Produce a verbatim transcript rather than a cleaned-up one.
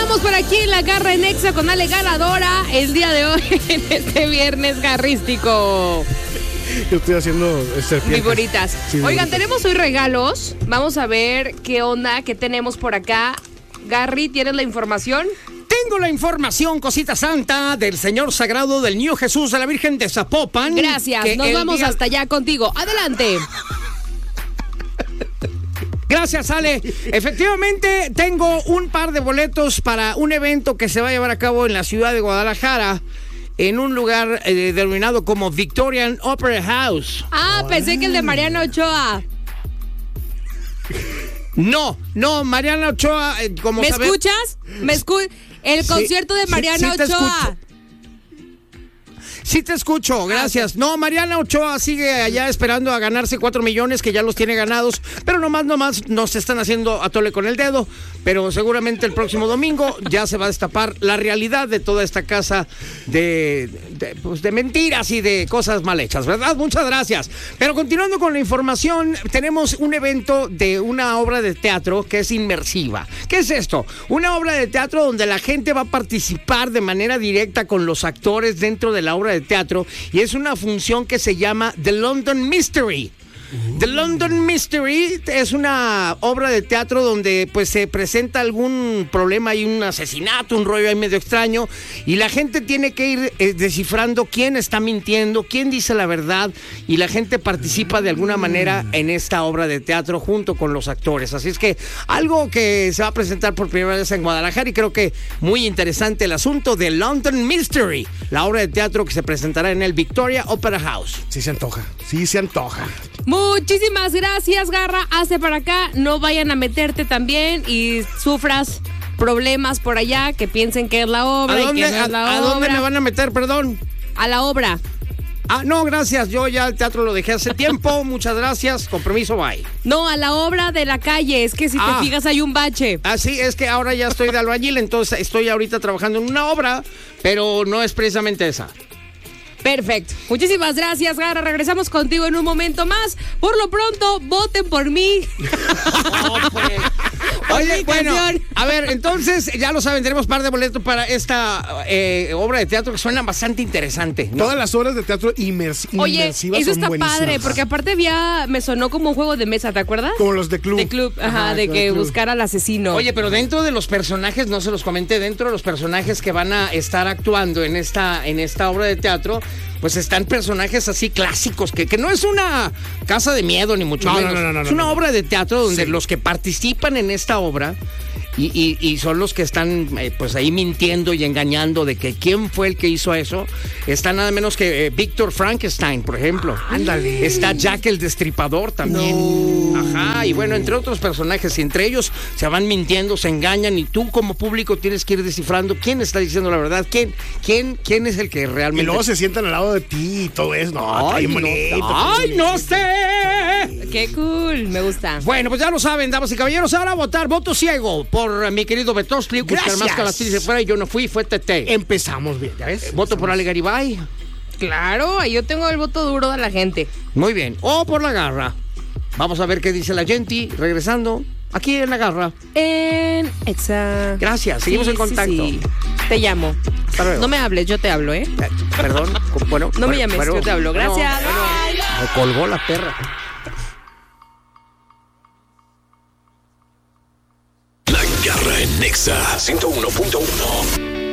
Estamos por aquí en La Garra en Exa con Ale Ganadora el día de hoy, en este viernes garrístico. Yo estoy haciendo serpientes. Figuritas. Sí, Oigan, figuritas. tenemos hoy regalos. Vamos a ver qué onda, qué tenemos por acá. Garry, ¿tienes la información? Tengo la información, cosita santa, del Señor Sagrado del Niño Jesús de la Virgen de Zapopan. Gracias, que nos el vamos día- hasta allá contigo. Adelante. Gracias, Ale. Efectivamente, tengo un par de boletos para un evento que se va a llevar a cabo en la ciudad de Guadalajara, en un lugar eh, denominado como Victorian Opera House. Ah, pensé que el de Mariana Ochoa. No, no, Mariana Ochoa, eh, como ¿Me sabe- escuchas? ¿Me escu- El Sí, concierto de sí, Mariana sí te Ochoa. escucho. Sí te escucho, gracias. No, Mariana Ochoa sigue allá esperando a ganarse cuatro millones, que ya los tiene ganados, pero nomás, nomás nos están haciendo atole con el dedo, pero seguramente el próximo domingo ya se va a destapar la realidad de toda esta casa de, de, pues de mentiras y de cosas mal hechas, ¿verdad? Muchas gracias. Pero continuando con la información, tenemos un evento de una obra de teatro que es inmersiva. ¿Qué es esto? Una obra de teatro donde la gente va a participar de manera directa con los actores dentro de la obra de teatro, y es una función que se llama The London Mystery. The London Mystery es una obra de teatro donde pues se presenta algún problema, hay un asesinato, un rollo ahí medio extraño, y la gente tiene que ir eh, descifrando quién está mintiendo, quién dice la verdad, y la gente participa de alguna manera en esta obra de teatro junto con los actores. Así es que algo que se va a presentar por primera vez en Guadalajara, y creo que muy interesante el asunto de London Mystery, la obra de teatro que se presentará en el Victoria Opera House. Sí se antoja, sí se antoja. Muchísimas gracias, Garra. Hazte para acá. No vayan a meterte también y sufras problemas por allá que piensen que es la obra. ¿A y dónde, que no es a- la a obra. dónde me van a meter, perdón? A la obra. Ah, no, gracias. Yo ya el teatro lo dejé hace tiempo. Muchas gracias. Con permiso, bye. No, a la obra de la calle. Es que si Ah. te fijas hay un bache. Ah, sí, es que ahora ya estoy de albañil, entonces estoy ahorita trabajando en una obra, pero no es precisamente esa. Perfecto. Muchísimas gracias, Garra. Regresamos contigo en un momento más. Por lo pronto, voten por mí. Oye, mi bueno, canción. a ver, entonces, ya lo saben, tenemos par de boletos para esta eh, obra de teatro que suena bastante interesante, ¿no? Todas las obras de teatro inmers- Oye, inmersivas eso son está buenísimas. padre, porque aparte había, me sonó como un juego de mesa, ¿te acuerdas? Como los de club. De club, ajá, de como que club. buscar al asesino. Oye, pero dentro de los personajes, no se los comenté, dentro de los personajes que van a estar actuando en esta, en esta obra de teatro, pues están personajes así clásicos, que, que no es una casa de miedo, ni mucho No, menos. no, no, no, es no, una no. obra de teatro donde Sí. los que participan en esta obra y, y- y son los que están eh, pues ahí mintiendo y engañando de que quién fue el que hizo eso. Está nada menos que eh, Víctor Frankenstein, por ejemplo. Ándale. Está Jack el Destripador también. Ajá, y bueno, entre otros personajes, y entre ellos se van mintiendo, se engañan, y tú como público tienes que ir descifrando quién está diciendo la verdad, quién, quién, quién es el que Y realmente. luego se sientan al lado de ti y todo eso. No, Ay, está bien no, bonito, está ay, bien no bonito. sé. Qué cool, me gusta. Bueno, pues ya lo saben, damas y caballeros, ahora a votar voto ciego por eh, mi querido Betostli. Buscar Gracias. más que las se fuera y yo no fui, fue Tete. Empezamos bien, ¿ya ves? Voto por Ale Garibay. Claro, yo tengo el voto duro de la gente. Muy bien. O por la garra. Vamos a ver qué dice la gente. Regresando aquí en la garra. En Exa. Gracias, seguimos Sí, en contacto. sí, sí. Te llamo. Hasta luego. No me hables, yo te hablo, ¿eh? Eh, Perdón. Bueno, No me bueno, llames, bueno, yo te hablo. bueno, Gracias. bueno. Bye. Me colgó la perra. La Garra en Nexa ciento uno punto uno.